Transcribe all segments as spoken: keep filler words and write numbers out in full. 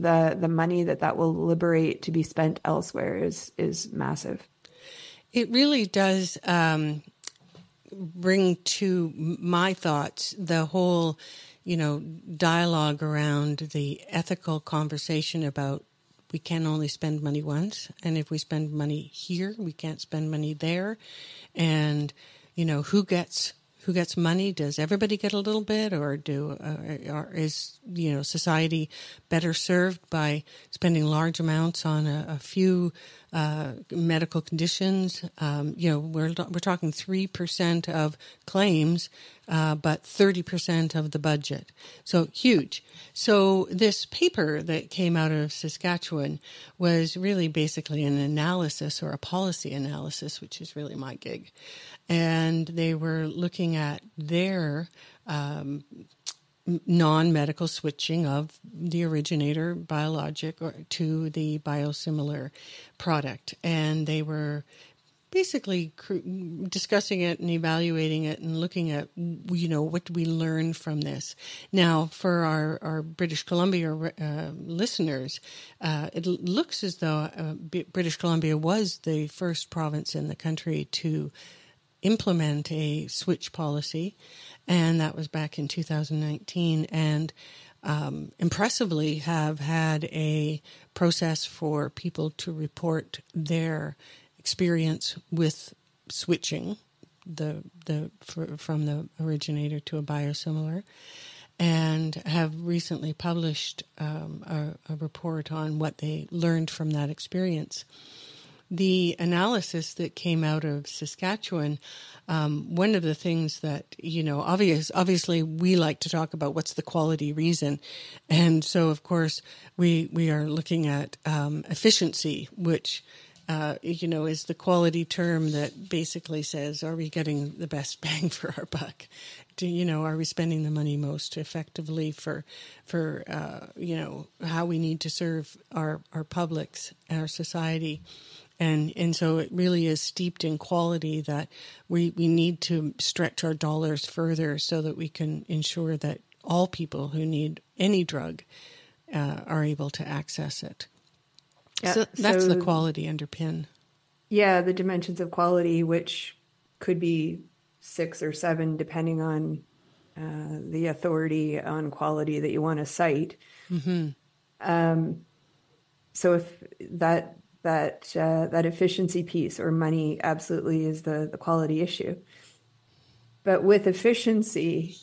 the the money that that will liberate to be spent elsewhere is is massive. It really does um, bring to my thoughts the whole, you know, dialogue around the ethical conversation about we can only spend money once, and if we spend money here, we can't spend money there, and you know who gets who gets money? Does everybody get a little bit, or do uh, or is you know society better served by spending large amounts on a, a few uh, medical conditions? Um, you know, we're we're talking three percent of claims, uh, but thirty percent of the budget. So huge. So this paper that came out of Saskatchewan was really basically an analysis or a policy analysis, which is really my gig. And they were looking at their um, non-medical switching of the originator biologic or to the biosimilar product. And they were basically discussing it and evaluating it and looking at, you know, what do we learn from this? Now, for our, our British Columbia uh, listeners, uh, it looks as though uh, British Columbia was the first province in the country to implement a switch policy, and that was back in two thousand nineteen, and um, impressively have had a process for people to report their experience with switching the the for, from the originator to a biosimilar, and have recently published um, a, a report on what they learned from that experience. The analysis that came out of Saskatchewan, um, one of the things that, you know, obvious, obviously we like to talk about what's the quality reason. And so, of course, we, we are looking at um, efficiency, which, uh, you know, is the quality term that basically says, are we getting the best bang for our buck? Do, you know, are we spending the money most effectively for, for uh, you know, how we need to serve our, our publics, our society? And and so it really is steeped in quality that we, we need to stretch our dollars further so that we can ensure that all people who need any drug uh, are able to access it. Yeah, so that's so, the quality underpin. Yeah, the dimensions of quality, which could be six or seven, depending on uh, the authority on quality that you want to cite. Mm-hmm. Um, so if that... that uh, that efficiency piece or money absolutely is the, the quality issue. But with efficiency,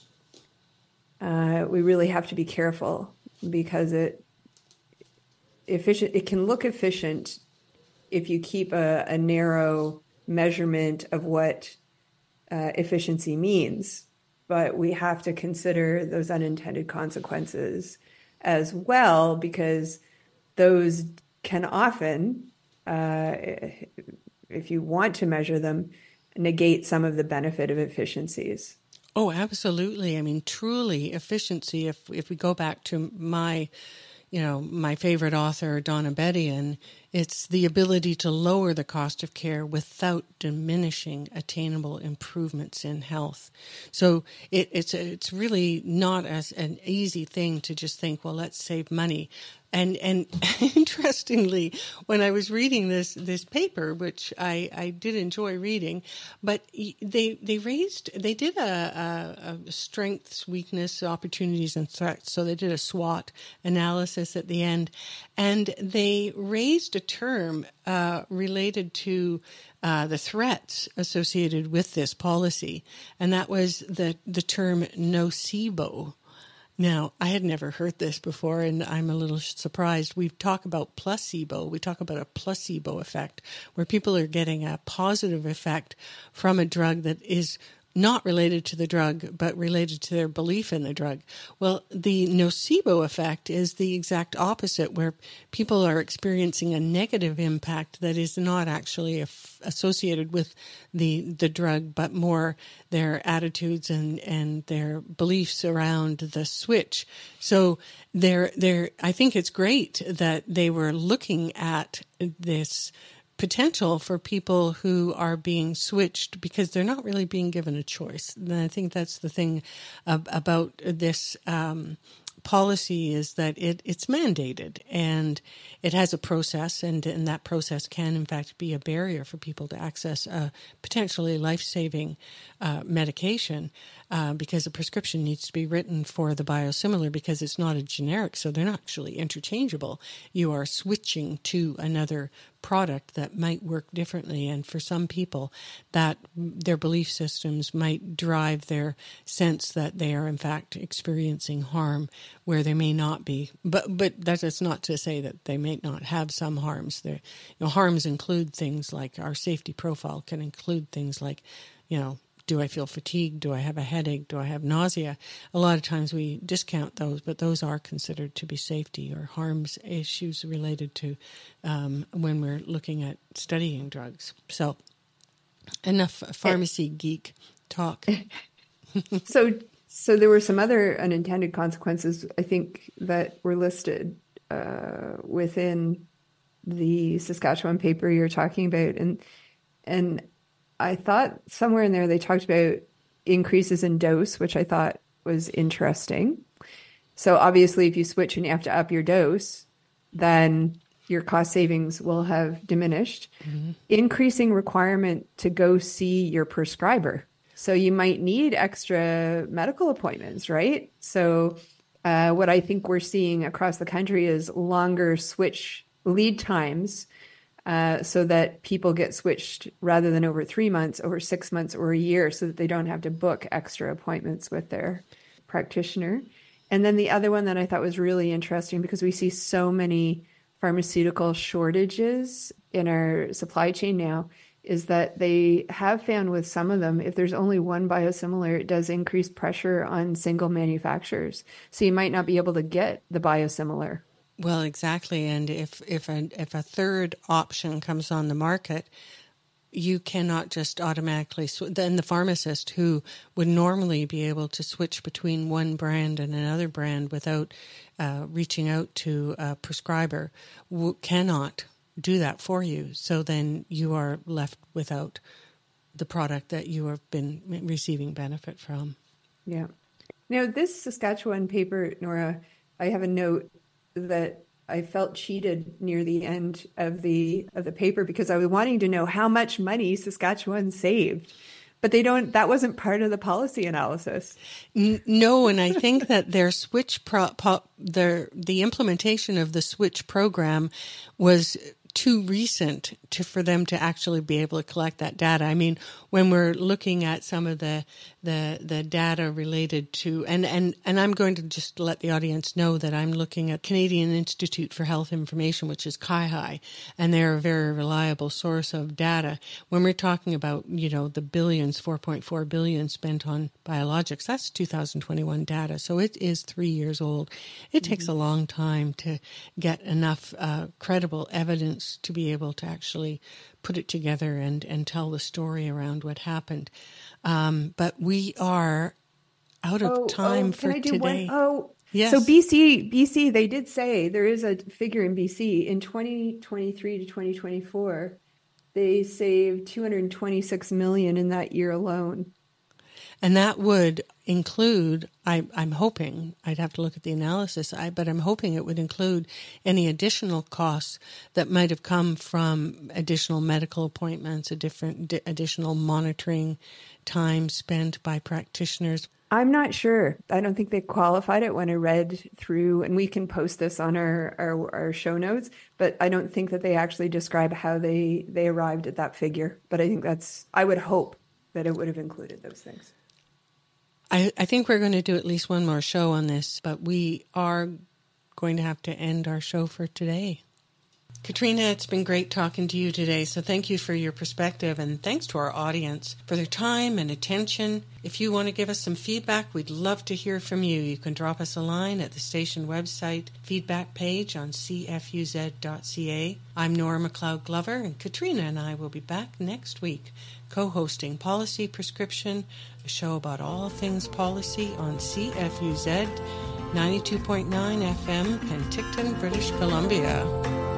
uh, we really have to be careful because it efficient it can look efficient if you keep a, a narrow measurement of what uh, efficiency means. But we have to consider those unintended consequences as well, because those can often, uh, if you want to measure them, negate some of the benefit of efficiencies. Oh, absolutely. I mean, truly efficiency. If if we go back to my, you know, my favorite author, Donna Bedian, it's the ability to lower the cost of care without diminishing attainable improvements in health. So it, it's it's really not as an easy thing to just think, well, let's save money. And and interestingly, when I was reading this this paper, which I, I did enjoy reading, but they they raised they did a, a, a strengths, weakness, opportunities, and threats. So they did a SWOT analysis at the end, and they raised a term uh, related to uh, the threats associated with this policy, and that was the the term nocebo. Now, I had never heard this before, and I'm a little surprised. We talk about placebo. We talk about a placebo effect, where people are getting a positive effect from a drug that is not related to the drug, but related to their belief in the drug. Well, the nocebo effect is the exact opposite, where people are experiencing a negative impact that is not actually af- associated with the the drug, but more their attitudes and, and their beliefs around the switch. So they're, they're, I think it's great that they were looking at this potential for people who are being switched because they're not really being given a choice. And I think that's the thing ab- about this um, policy is that it, it's mandated, and it has a process, and, and that process can, in fact, be a barrier for people to access a potentially life-saving uh, medication uh, because a prescription needs to be written for the biosimilar because it's not a generic, so they're not actually interchangeable. You are switching to another product that might work differently, and for some people that their belief systems might drive their sense that they are in fact experiencing harm where they may not be. But but that is not to say that they may not have some harms. There, you know, harms include things like our safety profile can include things like, you know, do I feel fatigued? Do I have a headache? Do I have nausea? A lot of times we discount those, but those are considered to be safety or harms issues related to um, when we're looking at studying drugs. So enough pharmacy geek talk. so so there were some other unintended consequences, I think, that were listed uh, within the Saskatchewan paper you're talking about. And and I thought somewhere in there they talked about increases in dose, which I thought was interesting. So obviously, if you switch and you have to up your dose, then your cost savings will have diminished. Mm-hmm. Increasing requirement to go see your prescriber. So you might need extra medical appointments, right? So uh, what I think we're seeing across the country is longer switch lead times uh, so that people get switched rather than over three months, over six months or a year, so that they don't have to book extra appointments with their practitioner. And then the other one that I thought was really interesting, because we see so many pharmaceutical shortages in our supply chain now, is that they have found with some of them, if there's only one biosimilar, it does increase pressure on single manufacturers. So you might not be able to get the biosimilar. Well, exactly. And if if a, if a third option comes on the market, you cannot just automatically, sw- then the pharmacist who would normally be able to switch between one brand and another brand without uh, reaching out to a prescriber w- cannot do that for you. So then you are left without the product that you have been receiving benefit from. Yeah. Now, this Saskatchewan paper, Nora, I have a note that I felt cheated near the end of the of the paper because I was wanting to know how much money Saskatchewan saved. But they don't. That wasn't part of the policy analysis. No, and I think that their switch pro, po, their the implementation of the switch program was too recent to for them to actually be able to collect that data. I mean, when we're looking at some of the the the data related to, and and and I'm going to just let the audience know that I'm looking at Canadian Institute for Health Information, which is C I H I, and they're a very reliable source of data. When we're talking about, you know, the billions, four point four billion spent on biologics, that's two thousand twenty-one data, so it is three years old. It mm-hmm. takes a long time to get enough uh, credible evidence to be able to actually put it together and, and tell the story around what happened. Um, but we are out of oh, time oh, for can I do today. One? Oh, yes. So B C, B C, they did say there is a figure in B C in twenty twenty-three to twenty twenty-four, they saved two hundred twenty-six million in that year alone. And that would include, I, I'm hoping, I'd have to look at the analysis, I, but I'm hoping it would include any additional costs that might have come from additional medical appointments, a different d- additional monitoring time spent by practitioners. I'm not sure. I don't think they qualified it when I read through, and we can post this on our, our, our show notes, but I don't think that they actually describe how they, they arrived at that figure. But I think that's, I would hope that it would have included those things. I, I think we're going to do at least one more show on this, but we are going to have to end our show for today. Katrina, it's been great talking to you today, so thank you for your perspective, and thanks to our audience for their time and attention. If you want to give us some feedback, we'd love to hear from you. You can drop us a line at the station website feedback page on c f u z dot c a. I'm Nora McLeod Glover, and Katrina and I will be back next week co-hosting Policy Prescription, a show about all things policy on C F U Z ninety-two point nine F M, Penticton, British Columbia.